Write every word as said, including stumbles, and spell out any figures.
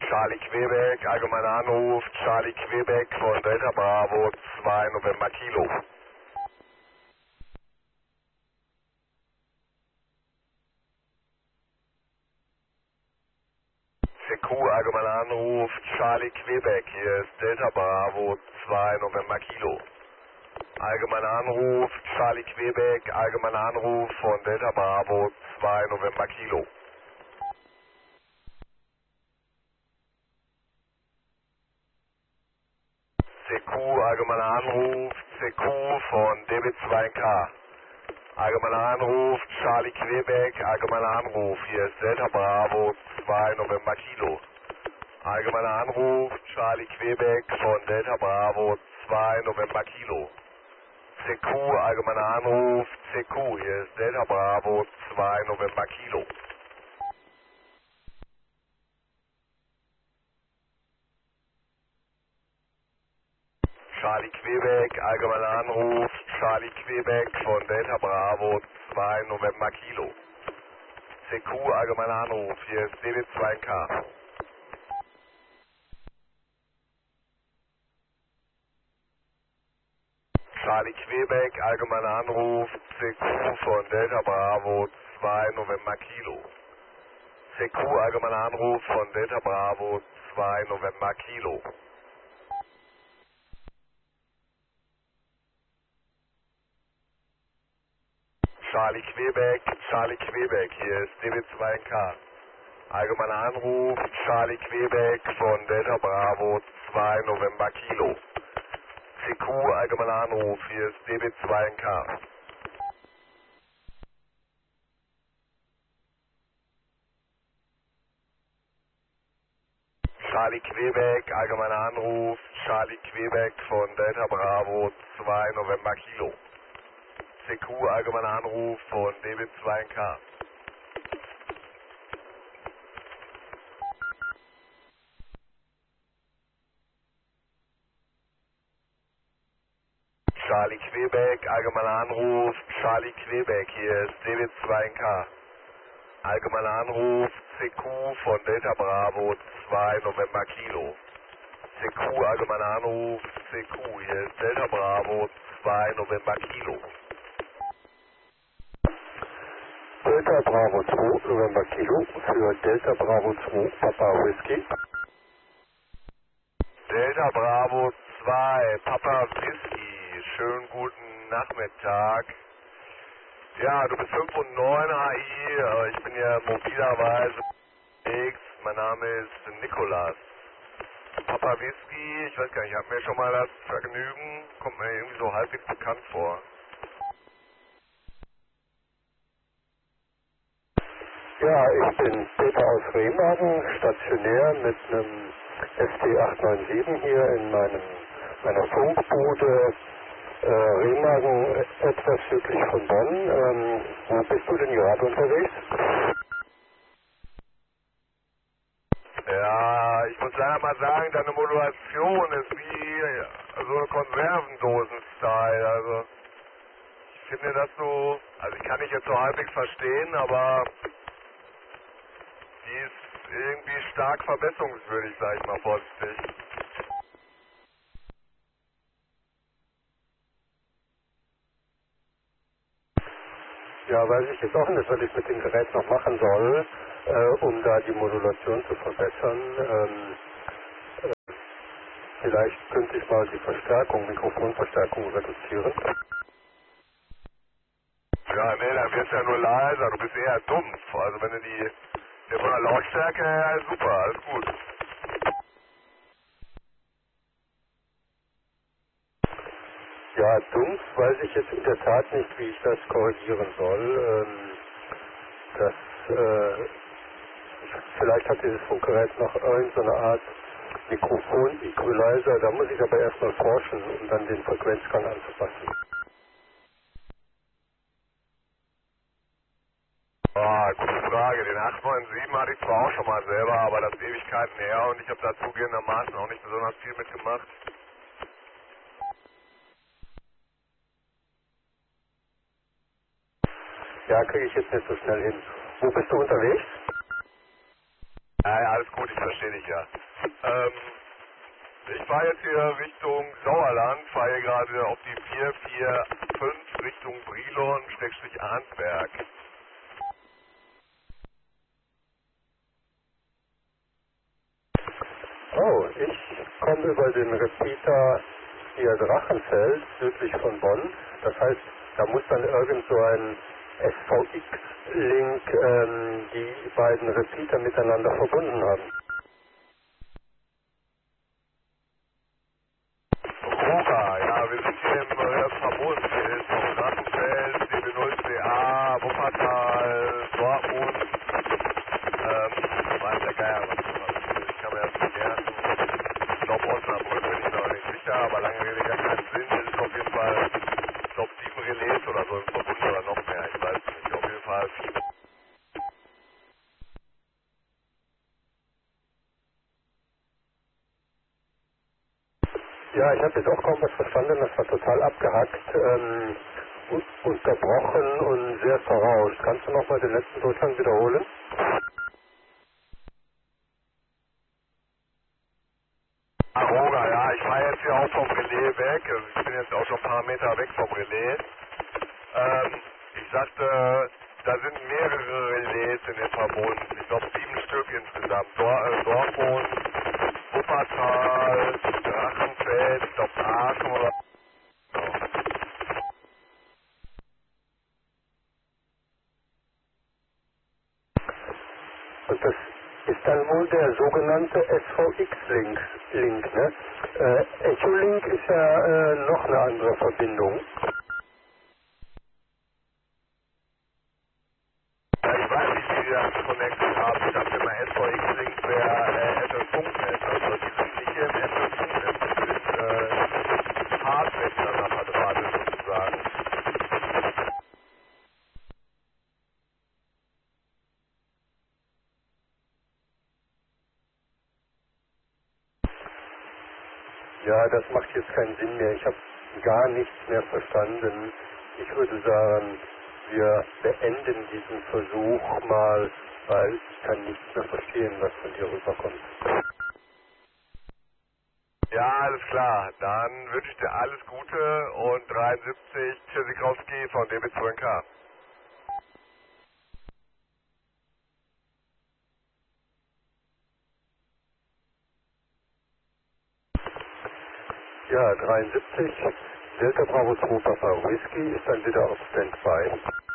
Charlie Quebec, allgemeiner Anruf, Charlie Quebec von Delta Bravo zwei November Kilo. C Q, allgemeiner Anruf, Charlie Quebec, hier ist Delta Bravo zwei November Kilo. Allgemeiner Anruf, Charlie Quebec, allgemeiner Anruf von Delta Bravo zwei November Kilo. C Q, allgemeiner Anruf, C Q von D B zwei K. Allgemeiner Anruf, Charlie Quebec, allgemeiner Anruf, hier ist Delta Bravo zwei November Kilo. Allgemeiner Anruf, Charlie Quebec von Delta Bravo zwei November Kilo. C Q, allgemeiner Anruf, C Q, hier ist Delta Bravo zwei November Kilo. Charlie Quebec, allgemeiner Anruf, Charlie Quebec von Delta Bravo zwei November Kilo. C Q, allgemeiner Anruf, hier ist D B zwei K. Charlie Quebec, allgemeiner Anruf, C Q von Delta Bravo zwei November Kilo. C Q, allgemeiner Anruf von Delta Bravo zwei November Kilo. Charlie Quebec, Charlie Quebec, hier ist D B zwei K. Allgemeiner Anruf, Charlie Quebec von Delta Bravo zwei November Kilo. C Q, allgemeiner Anruf, hier ist D B zwei K. Charlie Quebec, allgemeiner Anruf, Charlie Quebec von Delta Bravo zwei November Kilo. C Q, allgemeiner Anruf von D B zwei K. Charlie Quebec, allgemeiner Anruf, Charlie Quebec, hier ist D B zwei K. Allgemeiner Anruf, C Q von Delta Bravo zwei November Kilo. C Q, allgemeiner Anruf, C Q, hier ist Delta Bravo zwei November Kilo. Delta Bravo zwei November Kilo für Delta Bravo zwei Papa Whisky. Delta Bravo zwei Papa Whisky, schönen guten Nachmittag. Ja, du bist fünf und neun H I, äh, ich bin hier mobilerweise unterwegs, mein Name ist Nikolas. Papa Whisky, ich weiß gar nicht, ich habe mir schon mal das Vergnügen, kommt mir irgendwie so halbwegs bekannt vor. Ja, ich bin Peter aus Remagen, stationär mit einem S T acht neun sieben hier in meinem, meiner Funkbude. Äh, Remagen, etwas südlich von Bonn. Ähm, wo bist du denn gerade unterwegs? Ja, ich muss leider mal sagen, deine Modulation ist wie so eine Konservendosen-Style, also ich finde das so, also ich kann dich jetzt so halbwegs verstehen, aber die ist irgendwie stark verbesserungswürdig, sag ich mal vorsichtig. Ja, weiß ich jetzt auch nicht, was ich mit dem Gerät noch machen soll, äh, um da die Modulation zu verbessern. Ähm, äh, vielleicht könnte ich mal die Verstärkung, Mikrofonverstärkung reduzieren. Ja, nee, dann wirst du ja nur leiser, du bist eher dumpf, also wenn du die, der von der Lautstärke her, ja, super, alles gut. Ja, dumpf weiß ich jetzt in der Tat nicht, wie ich das korrigieren soll. Ähm, das, äh, vielleicht hat dieses Funkgerät noch irgendeine Art Mikrofon-Equalizer, da muss ich aber erstmal forschen, um dann den Frequenzgang anzupassen. Ah, gute Frage, den acht neun sieben hatte ich zwar auch schon mal selber, aber das ist Ewigkeiten her und ich habe da zugegebenermaßen auch nicht besonders viel mitgemacht. Ja, kriege ich jetzt nicht so schnell hin. Wo bist du unterwegs? Ja, ja, alles gut, ich verstehe dich ja. Ähm, ich fahre jetzt hier Richtung Sauerland, fahre hier gerade auf die vier vier fünf Richtung Brilon-Arnsberg. Oh, ich komme über den Repeater hier Drachenfeld, südlich von Bonn. Das heißt, da muss dann irgend so ein S V X-Link ähm, die beiden Repeater miteinander verbunden haben. Roga, ja, wir sind hier im äh, Verbotensfeld vom Drachenfeld, C B null C A, Wuppertal, Dortmund, ähm, weiß der Geier was sowas. Ich kann mir das nicht merken. Ich glaube Osnabrück, bin ich mir noch nicht sicher, aber lange Rede gar keinen Sinn. Es ist auf jeden Fall, ich glaube sieben Relais oder so im Verbund oder noch mehr, ich weiß es nicht. Auf jeden Fall viele. Ja, ich habe jetzt auch kaum was verstanden, das war total abgehackt, ähm, un- unterbrochen und sehr verrauscht. Kannst du nochmal den letzten Durchgang wiederholen? Aroga, ja, ich fahre jetzt hier auch vom Relais weg. Also ich bin jetzt auch schon ein paar Meter weg vom Relais. Ähm, ich sagte, da sind mehrere Relais in den Verbund. Ich glaube sieben Stück insgesamt. Dor äh, Dortmund, Wuppertal, Drachenfeld, ich glaube Aachen oder so. Und das ist dann wohl der sogenannte S V X-Link, Link, ne? Äh, Echolink ist ja äh, noch eine andere Verbindung. Ja, ich weiß nicht, wie die das connected haben. Ich dachte immer, S V X-Link wäre äh, F F Funknetz. Also die sind nicht hier im F F Funknetz. Die sind äh, hart miteinander verdrahtet sozusagen. Ja, das macht jetzt keinen Sinn mehr. Ich habe gar nichts mehr verstanden. Ich würde sagen, wir beenden diesen Versuch mal, weil ich kann nichts mehr verstehen, was von dir rüberkommt. Ja, alles klar. Dann wünsche ich dir alles Gute und dreiundsiebzig Tschüssikowski von D B zwei N K. Ja, dreiundsiebzig, Delta Bravo zwei Papa Whisky ist dann wieder auf Standby.